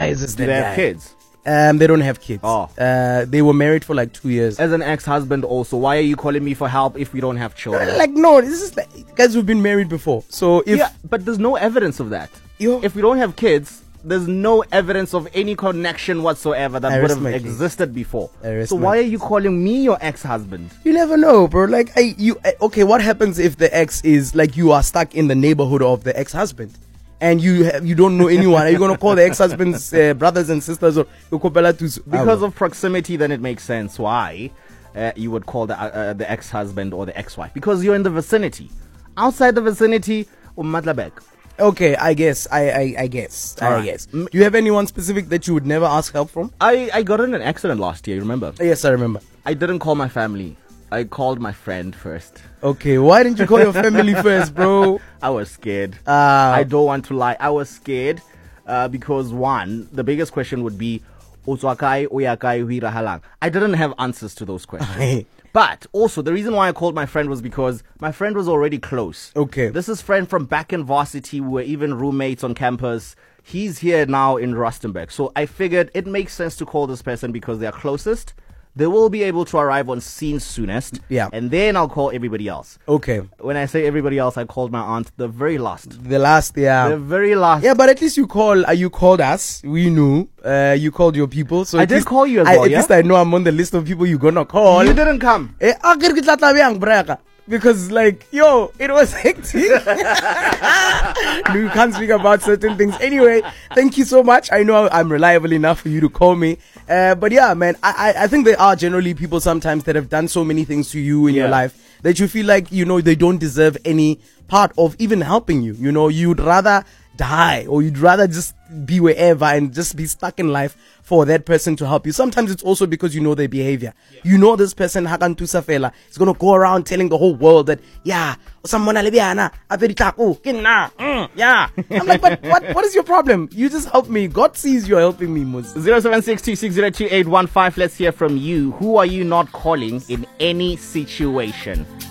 is this Do they have kids? They don't have kids. Oh. They were married for like 2 years. As an ex-husband also, why are you calling me for help if we don't have children? Like, no, this is like, guys who've been married before. So if Yeah, but there's no evidence of that. Yo. If we don't have kids, there's no evidence of any connection whatsoever that would have my case. existed before. rest So my why are you calling me your ex-husband? you never know, bro. Like, okay, what happens if the ex is like you are stuck in the neighborhood of the ex-husband? And you don't know anyone. Are you going to call the ex-husband's brothers and sisters or Because of proximity, then it makes sense why you would call the ex-husband or the ex-wife. Because you're in the vicinity. Outside the vicinity, umatlabek. Okay, I guess. I guess. Alright. I guess. Do you have anyone specific that you would never ask help from? I got in an accident last year, remember? Yes, I remember. I didn't call my family. I called my friend first. Okay, why didn't you call your family first, bro? I was scared. I don't want to lie. I was scared because one, the biggest question would be, I didn't have answers to those questions. But also, the reason why I called my friend was because my friend was already close. Okay. This is friend from back in varsity. We were even roommates on campus. He's here now in Rustenburg. So I figured it makes sense to call this person because they are closest. They will be able to arrive on scene soonest. Yeah. And then I'll call everybody else. Okay. When I say everybody else, I called my aunt the very last. The last, yeah. The very last. Yeah, but at least you called us. We knew. You called your people. So I at did least, call you as well, At yeah? least I know I'm on the list of people you're gonna call. You didn't come. Because like, yo, it was hectic. You can't speak about certain things. Anyway, thank you so much. I know I'm reliable enough for you to call me. But yeah, man, I think there are generally people sometimes that have done so many things to you in your life that you feel like, you know, they don't deserve any part of even helping you. You know, you'd rather die or you'd rather just be wherever and just be stuck in life for that person to help you. Sometimes it's also because you know their behavior. You know this person hakantusa fela is going to go around telling the whole world that yeah, someone yeah. I'm like, but what is your problem? You just help me. God sees you're helping me, Mus. 0762602815. Let's hear from you. Who are you not calling in any situation?